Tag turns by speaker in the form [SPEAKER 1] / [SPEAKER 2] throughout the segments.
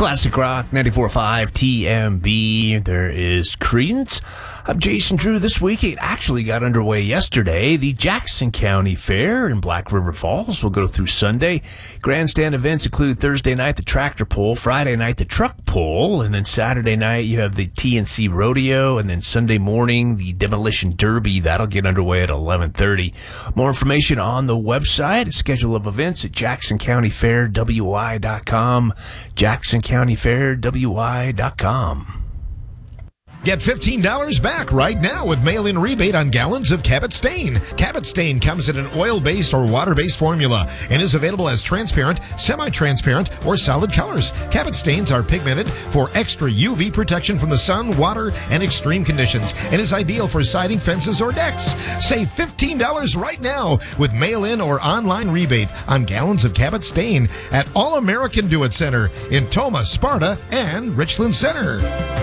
[SPEAKER 1] Classic Rock 94.5 TMB. There is Credence. I'm Jason Drew. This week, it actually got underway yesterday. The Jackson County Fair in Black River Falls will go through Sunday. Grandstand events include Thursday night, the tractor pull, Friday night, the truck pull, and then Saturday night, you have the TNC Rodeo, and then Sunday morning, the Demolition Derby. That'll get underway at 11:30. More information on the website, a schedule of events at JacksonCountyFairWI.com, JacksonCountyFairWI.com.
[SPEAKER 2] Get $15 back right now with mail-in rebate on gallons of Cabot Stain. Cabot Stain comes in an oil-based or water-based formula and is available as transparent, semi-transparent, or solid colors. Cabot Stains are pigmented for extra UV protection from the sun, water, and extreme conditions and is ideal for siding, fences, or decks. Save $15 right now with mail-in or online rebate on gallons of Cabot Stain at All American Do It Center in Tomah, Sparta, and Richland Center.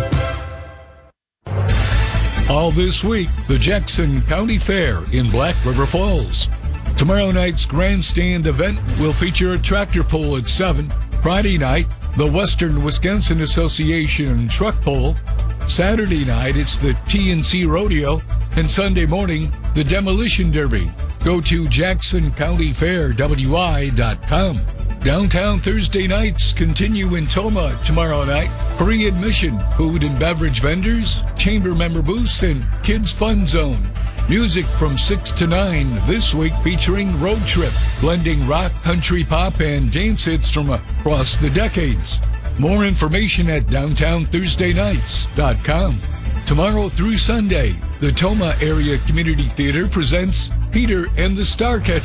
[SPEAKER 3] All this week, the Jackson County Fair in Black River Falls. Tomorrow night's grandstand event will feature a tractor pull at 7. Friday night, the Western Wisconsin Association truck pull. Saturday night, it's the TNC Rodeo. And Sunday morning, the Demolition Derby. Go to JacksonCountyFairWI.com. Downtown Thursday nights continue in Tomah tomorrow night. Free admission, food and beverage vendors, chamber member booths, and kids fun zone. Music from 6 to 9 this week featuring Road Trip, blending rock, country, pop, and dance hits from across the decades. More information at DowntownThursdayNights.com. Tomorrow through Sunday, the Tomah Area Community Theater presents Peter and the Starcatcher.